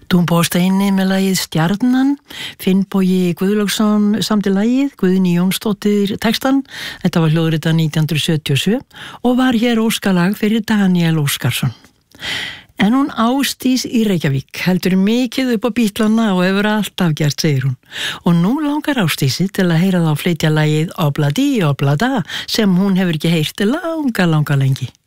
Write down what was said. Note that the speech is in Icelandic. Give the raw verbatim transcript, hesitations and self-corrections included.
Dúnbósteini með lagið Stjarnan, Finnbogi Guðlaugsson samdi lagið, Guðný Jónsdóttir textan, þetta var hljóðritað nítján hundruð sjötíu og sjö og var hér óskalag fyrir Daniel Óskarsson. En hún Ásdís í Reykjavík heldur mikið upp á Bítlana og hefur alltaf gert, segir hún. Og nú langar Ásdísi til að heyra þá flytja lagið Obladi Oblada sem hún hefur ekki heyrt langa, langa lengi.